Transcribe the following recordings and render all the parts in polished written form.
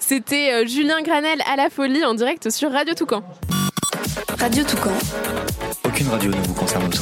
C'était Julien Granel à la folie en direct sur Radio Toucan. Radio Toucan. Aucune radio ne vous concerne, nous sommes.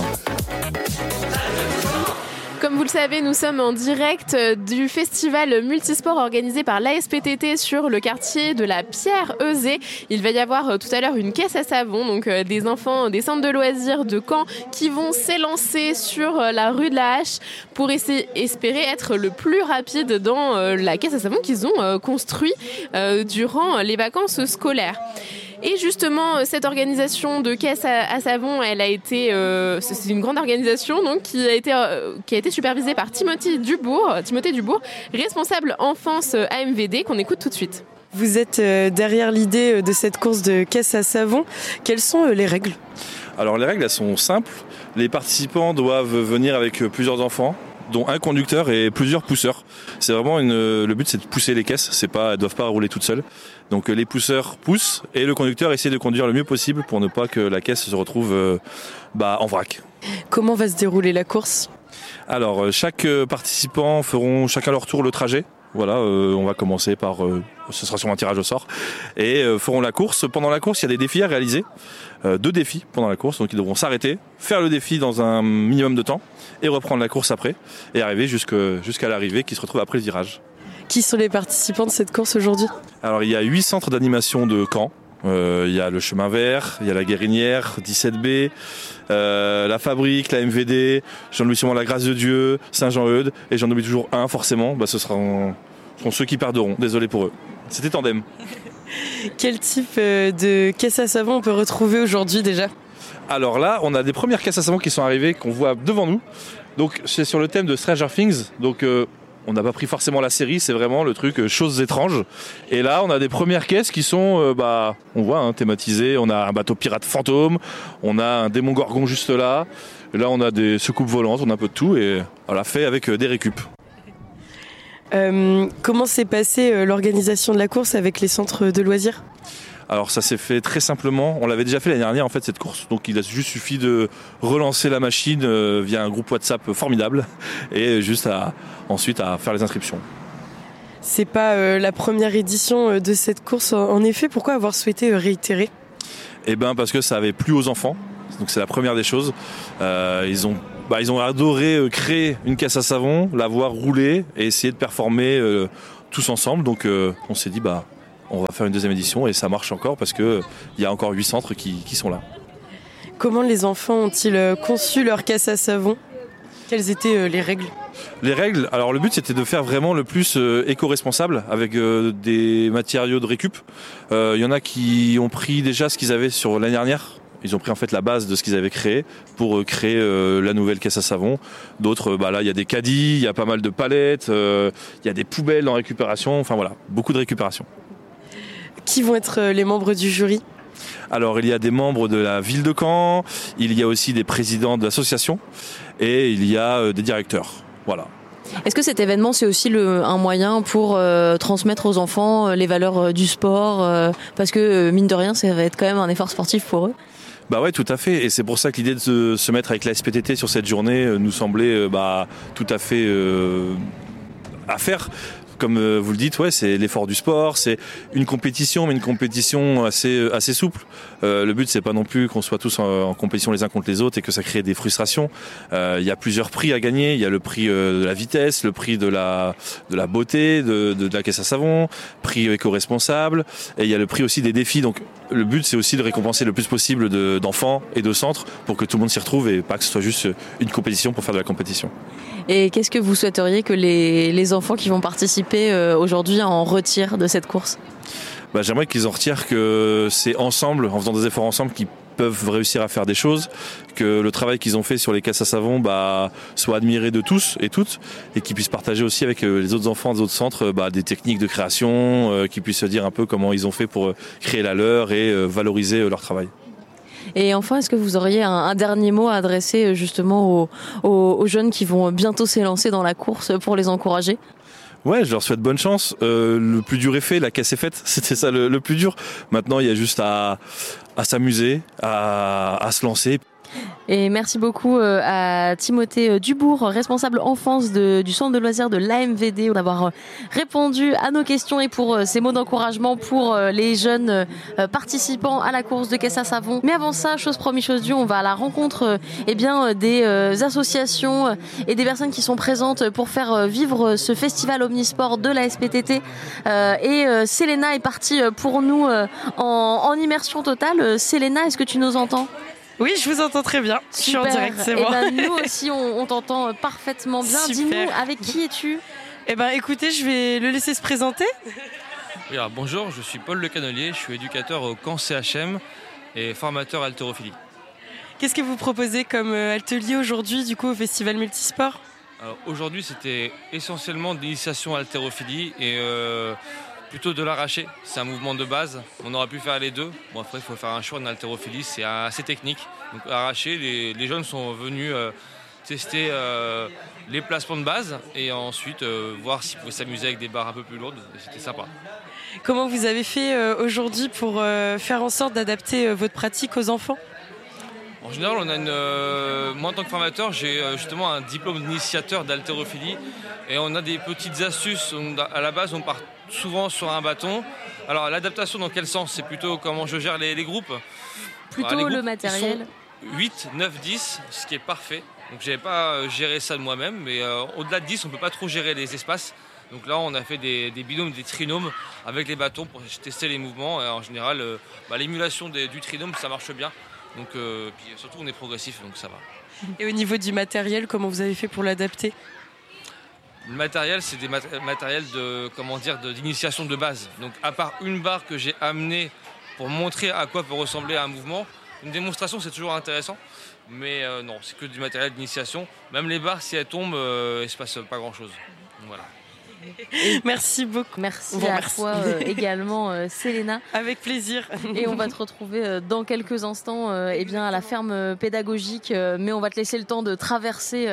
Comme vous le savez, nous sommes en direct du festival multisport organisé par l'ASPTT sur le quartier de la Pierre-Eusée. Il va y avoir tout à l'heure une caisse à savon, donc des enfants des centres de loisirs de Caen qui vont s'élancer sur la rue de la Hache pour espérer être le plus rapide dans la caisse à savon qu'ils ont construit durant les vacances scolaires. Et justement, cette organisation de caisse à savon, elle a été, c'est une grande organisation donc qui a été supervisée par Timothée Dubourg, responsable enfance AMVD, qu'on écoute tout de suite. Vous êtes derrière l'idée de cette course de caisse à savon. Quelles sont les règles ? Alors les règles, elles sont simples. Les participants doivent venir avec plusieurs enfants, dont un conducteur et plusieurs pousseurs. C'est vraiment le but, c'est de pousser les caisses. Elles ne doivent pas rouler toutes seules. Donc les pousseurs poussent et le conducteur essaie de conduire le mieux possible pour ne pas que la caisse se retrouve en vrac. Comment va se dérouler la course ? Alors chaque participant feront chacun leur tour le trajet. Voilà, on va commencer par, ce sera sur un tirage au sort, et feront la course. Pendant la course, il y a des défis à réaliser, 2 défis pendant la course, donc ils devront s'arrêter, faire le défi dans un minimum de temps, et reprendre la course après, et arriver jusqu'à l'arrivée qui se retrouve après le virage. Qui sont les participants de cette course aujourd'hui ? Alors il y a 8 centres d'animation de Caen. Il y a le Chemin Vert, il y a la Guérinière, 17B, la Fabrique, la MVD, Jean-Louis Simon, la Grâce de Dieu, Saint-Jean-Eudes, et j'en oublie toujours un forcément, ce seront ceux qui perdront, désolé pour eux. C'était tandem. Quel type de caisse à savon on peut retrouver aujourd'hui déjà ? Alors là, on a des premières caisses à savon qui sont arrivées, qu'on voit devant nous. Donc c'est sur le thème de Stranger Things, donc on n'a pas pris forcément la série, c'est vraiment le truc choses étranges. Et là, on a des premières caisses qui sont, on voit, thématisées. On a un bateau pirate fantôme, on a un démon gorgon juste là. Et là, on a des soucoupes volantes, on a un peu de tout et voilà, fait avec des récup. Comment s'est passée l'organisation de la course avec les centres de loisirs ? Alors ça s'est fait très simplement, on l'avait déjà fait l'année dernière en fait cette course, donc il a juste suffi de relancer la machine via un groupe WhatsApp formidable et juste ensuite à faire les inscriptions. C'est pas la première édition de cette course en effet, pourquoi avoir souhaité réitérer ? Parce que ça avait plu aux enfants, donc c'est la première des choses. Ils ont adoré créer une caisse à savon, la voir rouler et essayer de performer tous ensemble, donc on s'est dit on va faire une deuxième édition et ça marche encore parce qu'il y a encore 8 centres qui sont là. Comment les enfants ont-ils conçu leur caisse à savon ? Quelles étaient les règles ? Les règles, alors le but c'était de faire vraiment le plus éco-responsable avec des matériaux de récup. Il y en a qui ont pris déjà ce qu'ils avaient sur l'année dernière. Ils ont pris en fait la base de ce qu'ils avaient créé pour créer la nouvelle caisse à savon. D'autres, là il y a des caddies, il y a pas mal de palettes, il y a des poubelles en récupération, enfin voilà, beaucoup de récupération. Qui vont être les membres du jury ? Alors il y a des membres de la ville de Caen, il y a aussi des présidents d'associations et il y a des directeurs. Voilà. Est-ce que cet événement c'est aussi un moyen pour transmettre aux enfants les valeurs du sport parce que mine de rien ça va être quand même un effort sportif pour eux ? Ouais, tout à fait, et c'est pour ça que l'idée de se mettre avec la SPTT sur cette journée nous semblait tout à fait à faire. Comme vous le dites, c'est l'effort du sport, c'est une compétition, mais une compétition assez souple. Le but, c'est pas non plus qu'on soit tous en compétition les uns contre les autres et que ça crée des frustrations. Il y a plusieurs prix à gagner. Il y a le prix de la vitesse, le prix de la beauté, de la caisse à savon, prix éco-responsable, et il y a le prix aussi des défis. Donc le but, c'est aussi de récompenser le plus possible d'enfants et de centres pour que tout le monde s'y retrouve et pas que ce soit juste une compétition pour faire de la compétition. Et qu'est-ce que vous souhaiteriez que les enfants qui vont participer aujourd'hui en retirent de cette course ? J'aimerais qu'ils en retirent que c'est ensemble, en faisant des efforts ensemble, qu'ils peuvent réussir à faire des choses, que le travail qu'ils ont fait sur les caisses à savon soit admiré de tous et toutes, et qu'ils puissent partager aussi avec les autres enfants des autres centres des techniques de création, qu'ils puissent se dire un peu comment ils ont fait pour créer la leur et valoriser leur travail. Et enfin, est-ce que vous auriez un dernier mot à adresser justement aux jeunes qui vont bientôt s'élancer dans la course pour les encourager ? Ouais, je leur souhaite bonne chance. Le plus dur est fait, la caisse est faite. C'était ça le plus dur. Maintenant, il y a juste à s'amuser, à se lancer. Et merci beaucoup à Timothée Dubourg, responsable enfance du centre de loisirs de l'AMVD, d'avoir répondu à nos questions et pour ces mots d'encouragement pour les jeunes participants à la course de caisse à savon. Mais avant ça, chose promis, chose due, on va à la rencontre des associations et des personnes qui sont présentes pour faire vivre ce festival omnisport de la SPTT. Selena est partie pour nous en immersion totale. Selena, est-ce que tu nous entends ? Oui, je vous entends très bien. Je suis en direct, c'est bon. Nous aussi, on t'entend parfaitement bien. Super. Dis-nous, avec qui es-tu ? Écoutez, je vais le laisser se présenter. Oui, alors, bonjour, je suis Paul Le Canelier, je suis éducateur au camp CHM et formateur haltérophilie. Qu'est-ce que vous proposez comme atelier aujourd'hui, du coup, au Festival Multisport ? Alors, aujourd'hui, c'était essentiellement de l'initiation à haltérophilie et plutôt de l'arraché. C'est un mouvement de base. On aurait pu faire les deux. Bon, après, il faut faire un choix en haltérophilie. C'est assez technique. Donc, arraché, les jeunes sont venus tester les placements de base et ensuite voir s'ils pouvaient s'amuser avec des barres un peu plus lourdes. Et c'était sympa. Comment vous avez fait aujourd'hui pour faire en sorte d'adapter votre pratique aux enfants ? En général, moi en tant que formateur, j'ai justement un diplôme d'initiateur d'haltérophilie et on a des petites astuces. À la base, on part souvent sur un bâton. Alors l'adaptation dans quel sens ? C'est plutôt comment je gère les groupes. Plutôt les groupes, le matériel. 8, 9, 10, ce qui est parfait. Donc j'avais pas géré ça de moi-même, mais au-delà de 10, on peut pas trop gérer les espaces. Donc là, on a fait des binômes, des trinômes avec les bâtons pour tester les mouvements. Et en général, l'émulation du trinôme, ça marche bien. Donc, puis surtout, on est progressif, donc ça va. Et au niveau du matériel, comment vous avez fait pour l'adapter ? Le matériel, c'est des matériels d'initiation de base. Donc, à part une barre que j'ai amenée pour montrer à quoi peut ressembler un mouvement, une démonstration, c'est toujours intéressant. Mais non, c'est que du matériel d'initiation. Même les barres, si elles tombent, il ne se passe pas grand-chose. Donc, voilà. Merci beaucoup. Merci à toi également, Selena. Avec plaisir. Et on va te retrouver dans quelques instants à la ferme pédagogique, mais on va te laisser le temps de traverser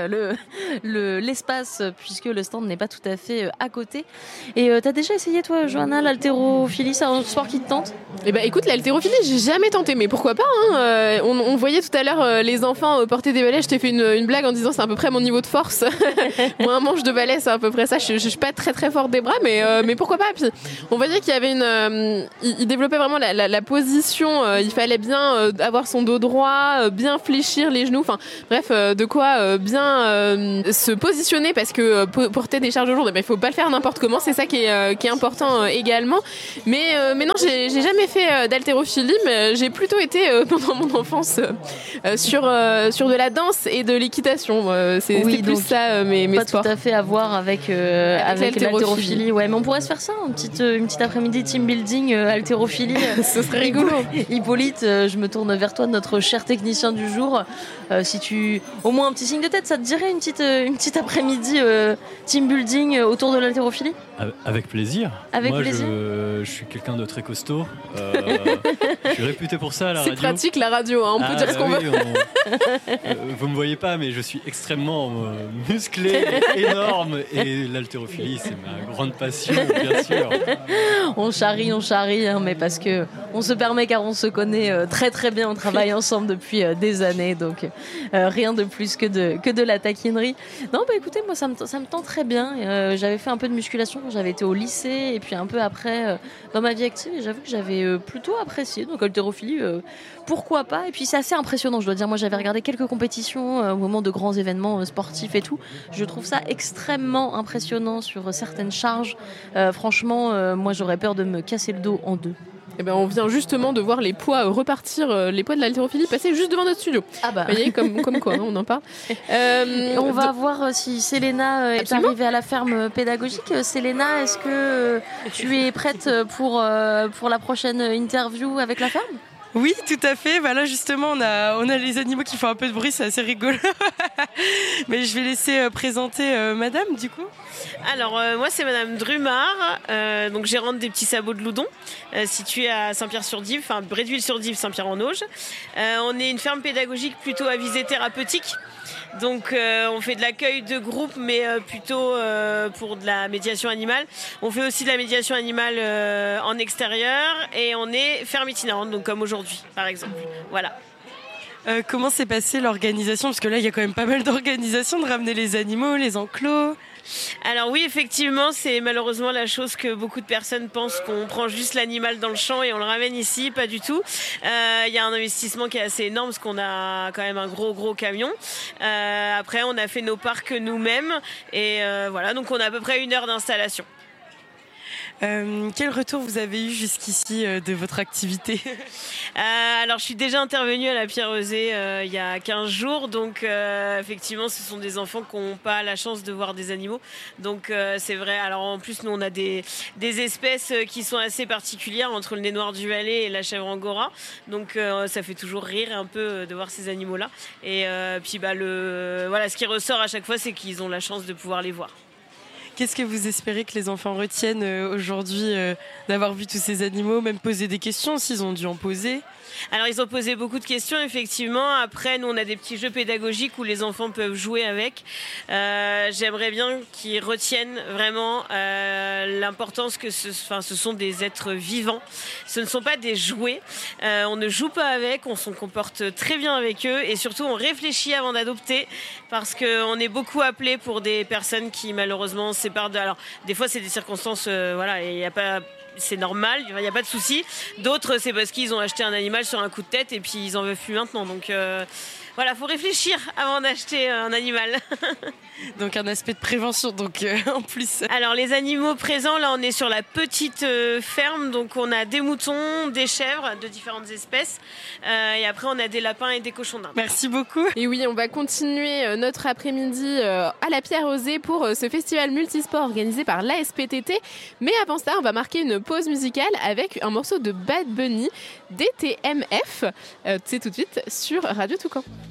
l'espace puisque le stand n'est pas tout à fait à côté. Et t'as déjà essayé toi, Johanna, l'haltérophilie, c'est un sport qui te tente ? Écoute, l'haltérophilie, j'ai jamais tenté, mais pourquoi pas hein. On voyait tout à l'heure les enfants porter des balais. Je t'ai fait une blague en disant c'est à peu près mon niveau de force. Moi, un manche de balai, c'est à peu près ça. Je suis pas très très fort des bras, mais pourquoi pas. Puis on voyait qu'il y avait il développait vraiment la position. Il fallait bien avoir son dos droit, bien fléchir les genoux. Enfin bref, de quoi bien se positionner parce que porter des charges lourdes, il faut pas le faire n'importe comment. C'est ça qui est important également. Mais non, j'ai jamais fait d'haltérophilie, mais j'ai plutôt été pendant mon enfance sur de la danse et de l'équitation. C'est plus ça mes sports. Pas tout à fait à voir avec l'haltérophilie. Ouais, mais on pourrait se faire ça, une petite après-midi team building haltérophilie. Ce serait rigolo. Hippolyte, je me tourne vers toi, notre cher technicien du jour. Si tu au moins un petit signe de tête, ça te dirait une petite après-midi team building autour de l'haltérophilie ? Avec plaisir. Moi, je suis quelqu'un de très costaud. Je suis réputé pour ça à la radio. C'est pratique la radio, hein, on peut dire ce qu'on veut. Vous me voyez pas, mais je suis extrêmement musclé, énorme, et l'haltérophilie, c'est ma grande passion, bien sûr. On charrie, hein, mais parce que on se permet car on se connaît très très bien, on travaille ensemble depuis des années, donc rien de plus que de la taquinerie. Non, écoutez, moi ça me tente très bien. J'avais fait un peu de musculation quand j'avais été au lycée et puis un peu après dans ma vie active, et j'avoue que j'avais plutôt apprécié. Donc haltérophilie, pourquoi pas. Et puis c'est assez impressionnant, je dois dire. Moi j'avais regardé quelques compétitions au moment de grands événements sportifs et tout. Je trouve ça extrêmement impressionnant sur certaines charges. Franchement, moi j'aurais peur de me casser le dos en deux. On vient justement de voir les poids repartir, les poids de l'haltérophilie passer juste devant notre studio. Ah bah. Vous voyez, comme quoi, hein, on en parle. On va voir si Selena est arrivée à la ferme pédagogique. Selena, est-ce que tu es prête pour la prochaine interview avec la ferme ? Oui, tout à fait. Là, justement, on a les animaux qui font un peu de bruit, c'est assez rigolo. Mais je vais laisser présenter madame, du coup. Alors, moi, c'est madame Drumard, donc gérante des petits sabots de Loudon, située à Saint-Pierre-sur-Dive, enfin, Bretteville-sur-Dive, Saint-Pierre-en-Auge. On est une ferme pédagogique plutôt à visée thérapeutique. Donc on fait de l'accueil de groupe, mais plutôt pour de la médiation animale. On fait aussi de la médiation animale en extérieur, et on est ferme itinérante, donc comme aujourd'hui par exemple. Voilà. Comment s'est passée l'organisation? Parce que là, il y a quand même pas mal d'organisations de ramener les animaux, les enclos. Alors oui, effectivement, c'est malheureusement la chose que beaucoup de personnes pensent, qu'on prend juste l'animal dans le champ et on le ramène ici, pas du tout. Il y a un investissement qui est assez énorme parce qu'on a quand même un gros camion. Après, on a fait nos parcs nous-mêmes et voilà, donc on a à peu près 1 heure d'installation. Quel retour vous avez eu jusqu'ici de votre activité? Alors, je suis déjà intervenue à la Pierre-Euzé il y a 15 jours. Donc, effectivement, ce sont des enfants qui n'ont pas la chance de voir des animaux. Donc, c'est vrai. Alors, en plus, nous, on a des espèces qui sont assez particulières entre le nez noir du Valais et la chèvre angora. Donc, ça fait toujours rire un peu de voir ces animaux-là. Et puis, voilà, ce qui ressort à chaque fois, c'est qu'ils ont la chance de pouvoir les voir. Qu'est-ce que vous espérez que les enfants retiennent aujourd'hui d'avoir vu tous ces animaux, même poser des questions s'ils ont dû en poser? Alors, ils ont posé beaucoup de questions, effectivement. Après, nous, on a des petits jeux pédagogiques où les enfants peuvent jouer avec. J'aimerais bien qu'ils retiennent vraiment l'importance que ce sont des êtres vivants. Ce ne sont pas des jouets. On ne joue pas avec, on se comporte très bien avec eux et surtout, on réfléchit avant d'adopter parce qu'on est beaucoup appelés pour des personnes qui, malheureusement, se séparent de... Alors, des fois, c'est des circonstances, voilà, et il n'y a pas... C'est normal, il n'y a pas de souci. D'autres, c'est parce qu'ils ont acheté un animal sur un coup de tête et puis ils en veulent plus maintenant. Donc voilà, faut réfléchir avant d'acheter un animal. Donc un aspect de prévention, donc en plus. Alors les animaux présents, là on est sur la petite ferme, donc on a des moutons, des chèvres de différentes espèces et après on a des lapins et des cochons d'Inde. Merci beaucoup. Et oui, on va continuer notre après-midi à la Pierre-Euzé pour ce festival multisport organisé par l'ASPTT. Mais avant ça, on va marquer une pause musicale avec un morceau de Bad Bunny, DTMF. C'est tout de suite sur Radio Toucan.